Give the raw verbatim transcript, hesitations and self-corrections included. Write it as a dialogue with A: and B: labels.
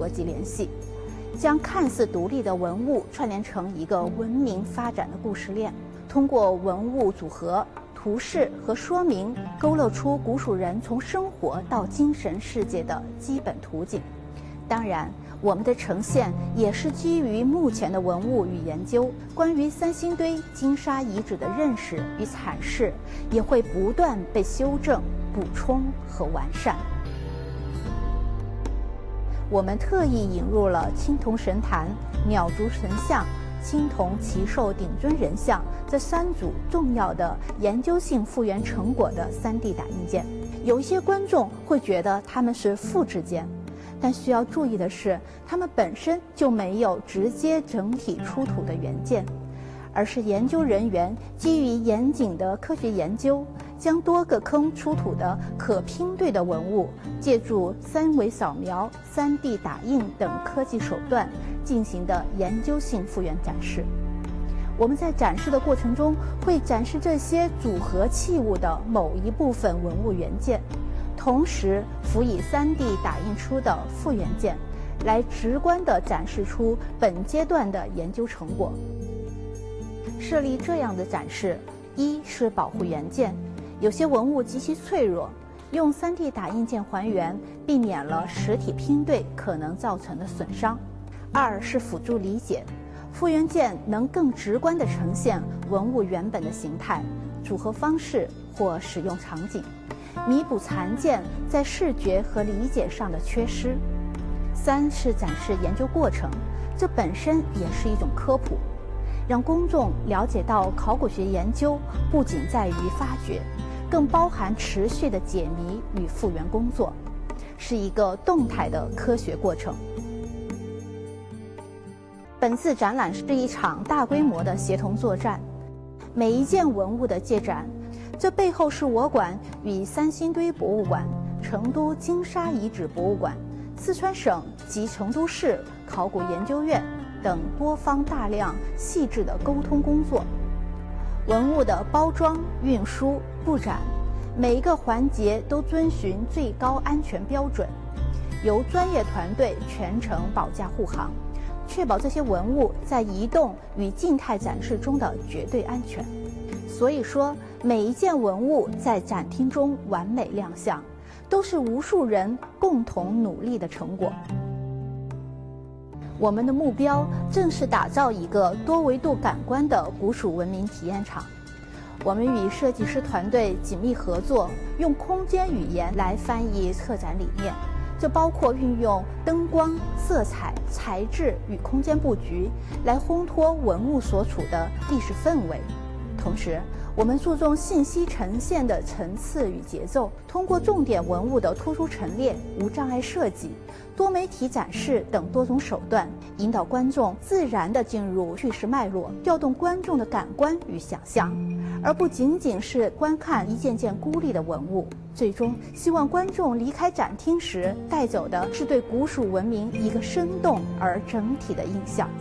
A: 逻辑联系，将看似独立的文物串联成一个文明发展的故事链，通过文物组合、图示和说明，勾勒出古蜀人从生活到精神世界的基本图景。当然，我们的呈现也是基于目前的文物与研究，关于三星堆金沙遗址的认识与阐释，也会不断被修正、补充和完善。我们特意引入了青铜神坛、鸟足神像、青铜奇兽顶尊人像这三组重要的研究性复原成果的 三 D 打印件。有一些观众会觉得它们是复制件，但需要注意的是，它们本身就没有直接整体出土的原件，而是研究人员基于严谨的科学研究，将多个坑出土的可拼对的文物，借助三维扫描、三 D 打印等科技手段进行的研究性复原展示。我们在展示的过程中，会展示这些组合器物的某一部分文物原件，同时辅以 三 D 打印出的复原件，来直观地展示出本阶段的研究成果。设立这样的展示，一是保护原件，有些文物极其脆弱，用 三 D 打印件还原，避免了实体拼对可能造成的损伤；二是辅助理解，复原件能更直观地呈现文物原本的形态、组合方式或使用场景，弥补残件在视觉和理解上的缺失；三是展示研究过程，这本身也是一种科普，让公众了解到考古学研究不仅在于发掘，更包含持续的解谜与复原工作，是一个动态的科学过程。本次展览是一场大规模的协同作战，每一件文物的借展，这背后是我馆与三星堆博物馆、成都金沙遗址博物馆、四川省及成都市考古研究院等多方大量细致的沟通工作。文物的包装、运输、布展，每一个环节都遵循最高安全标准，由专业团队全程保驾护航，确保这些文物在移动与静态展示中的绝对安全。所以说，每一件文物在展厅中完美亮相，都是无数人共同努力的成果。我们的目标正是打造一个多维度感官的古蜀文明体验场。我们与设计师团队紧密合作，用空间语言来翻译策展理念。这包括运用灯光、色彩、材质与空间布局，来烘托文物所处的历史氛围。同时，我们注重信息呈现的层次与节奏，通过重点文物的突出陈列、无障碍设计、多媒体展示等多种手段，引导观众自然地进入叙事脉络，调动观众的感官与想象，而不仅仅是观看一件件孤立的文物。最终，希望观众离开展厅时带走的是对古蜀文明一个生动而整体的印象。